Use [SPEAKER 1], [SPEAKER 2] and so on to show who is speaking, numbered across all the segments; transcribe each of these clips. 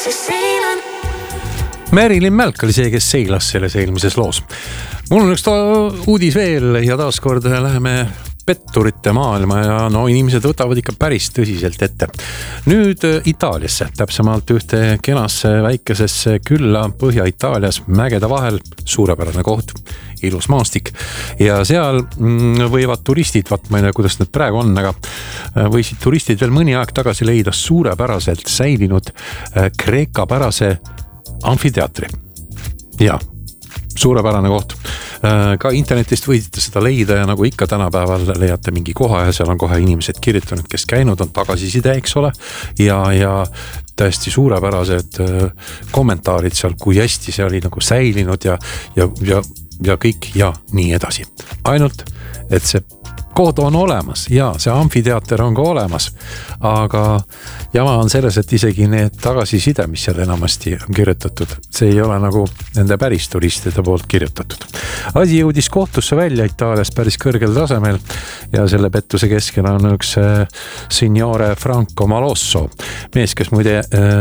[SPEAKER 1] Marilyn Melk oli see, kes seilas selles eelmises loos. Mul on üks uudis veel ja taaskord läheme petturite maailma ja inimesed võtavad ikka päris tõsiselt ette. Nüüd Itaaliasse, täpsemalt ühte kenasse väikesesse külla Põhja-Itaalias mägede vahel, suurepärane koht, ilus maastik ja seal võivad turistid, ma ei tea, kuidas need praegu on, aga võisid turistid veel mõni aeg tagasi leida suurepäraselt säilinud kreekapärase amfiteatri. Ja, suurepärane koht. Ka internetist võidite seda leida ja nagu ikka tänapäeval leiate mingi koha ja seal on kohe inimesed kirjutanud, kes käinud on tagasiside, eks ole. Ja täiesti suurepärased kommentaarid seal, kui hästi see oli nagu säilinud ja kõik ja nii edasi. Ainult, et see kood on olemas ja see amfiteater on ka olemas, aga jama on selles, et isegi need tagasiside, mis seal enamasti on kirjutatud, see ei ole nagu nende päris turistide poolt kirjutatud. Asi jõudis kohtusse välja Itaalias päris kõrgel tasemel ja selle pettuse keskel on üks signore Franco Malosso, mees, kes muide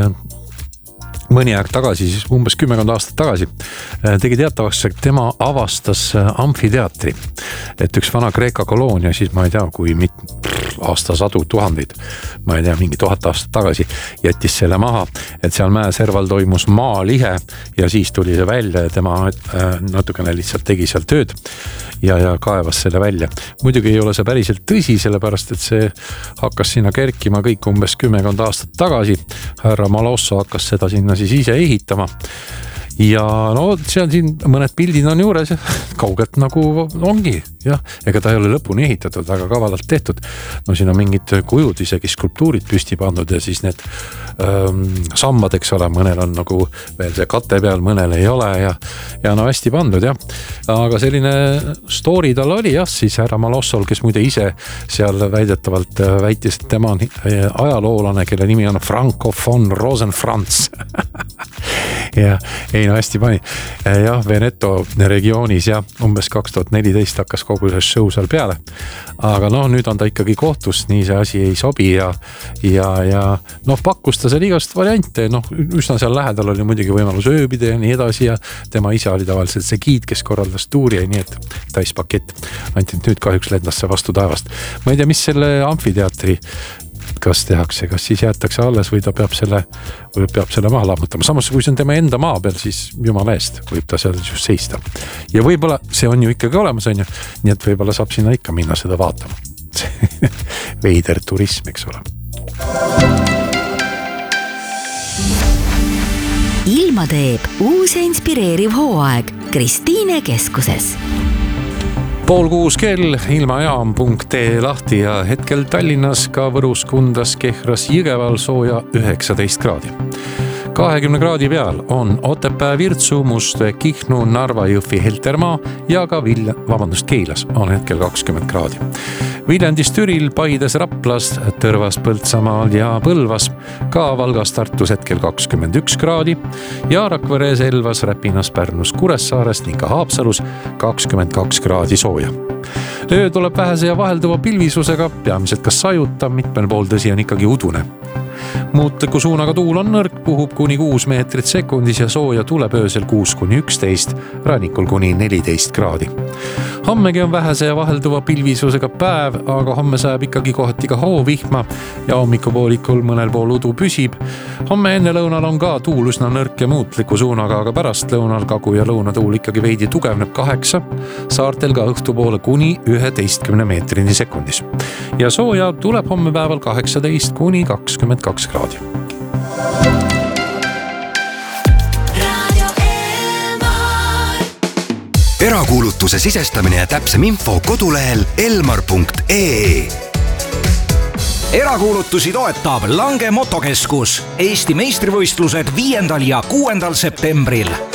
[SPEAKER 1] mõni aeg tagasi, siis umbes 10 aastat tagasi, tegi teatavaks, et tema avastas amfiteatri. Et üks vana Kreeka koloonia, siis ma ei tea, kui aastasadu, tuhandeid, ma ei tea, mingi 1000 aastat tagasi jättis selle maha, et seal mäeserval toimus maalihe ja siis tuli see välja ja tema natukene lihtsalt tegi seal tööd ja kaevas selle välja. Muidugi ei ole see päriselt tõsi, sellepärast, et see hakkas sinna kerkima kõik umbes 10 aastat tagasi. Härra Malosso hakkas seda sinna siis ise ehitama. Ja seal siin mõned pildid on juures, kaugelt nagu ongi, jah, ega ta ei ole lõpuni ehitatud, väga kavalalt tehtud. Siin on mingid kujud, isegi skulptuurid püsti pandud ja siis need sambad, eks ole, mõnel on nagu veel see kate peal, mõnel ei ole ja hästi pandud, jah. Aga selline story tal oli, jah, siis härra Malossol, kes muide ise seal väidetavalt väitis, et tema on ajaloolane, kelle nimi on Franco von Rosenfranz. Ja hästi pani. Jah, Veneto regioonis ja umbes 2014 hakkas kogu see show seal peale. Aga nüüd on ta ikkagi kohtus, nii see asi ei sobi ja pakkus ta seal igast variante. Üsna seal lähedal oli muidugi võimalus ööbida ja nii edasi ja tema isa oli tavaliselt see giid, kes korraldas tuuri ja nii, et täispakett. Ainult nüüd kahjuks lendas see vastu taevast. Ma ei tea, mis selle amfiteatri kas tehakse, kas siis jäetakse alles või ta peab selle maha lammutama. Samas, kui see on tema enda maa peal, siis jumala eest võib ta seal just seista. Ja võib-olla see on ju ikkagi olemas, on ju. Nii et võib-olla saab sinna ikka minna seda vaatama. Veider turism, eks ole.
[SPEAKER 2] Ilma teeb uus ja inspireeriv hooaeg Kristiine keskuses.
[SPEAKER 1] 5:30 kell, ilmajaam.ee lahti ja hetkel Tallinnas, ka Võrus, Kundas, Kehras, Jõgeval sooja 19 kraadi. 20 kraadi peal on Otepää, Virtsu, Mustve, Kihnu, Narva, Jõhvi, Heltermaa ja ka Keilas on hetkel 20 kraadi. Viljandis, Türil, Paides, Raplas, Tõrvas, Põltsamaal ja Põlvas, ka Valgas, Tartus hetkel 21 kraadi ja Rakveres, Elvas, Räpinas, Pärnus, Kuressaares ning ka Haapsalus 22 kraadi sooja. Öö tuleb vähese ja vahelduva pilvisusega, peamiselt kas sajuta, mitmel pool tõsi on ikkagi udune. Muutliku suunaga tuul on nõrk, puhub kuni 6 meetrit sekundis ja sooja tuleb öösel 6-11, rannikul kuni 14 kraadi. Hommegi on vähese ja vahelduva pilvisusega päev, aga homme sajab ikkagi kohati ka hoovihma ja hommikupoolikul mõnel pool udu püsib. Homme enne lõunal on ka tuul üsna nõrk ja muutliku suunaga, aga pärast lõunal kagu ja lõunatuul ikkagi veidi tugevneb 8, saartel ka õhtupoole kuni 11 meetrini sekundis. Ja sooja tuleb homme päeval 18-22 kraadi.
[SPEAKER 3] Erakuulutuse sisestamine ja täpsem info kodulehel elmar.ee.
[SPEAKER 4] Erakuulutusi toetab Lange Motokeskus. Eesti meistrivõistlused 5. ja 6. septembril.